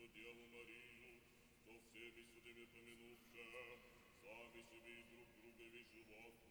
Пречистую Деву Марию, со всеми святыми помянувши, сами себе и друг друга весь живот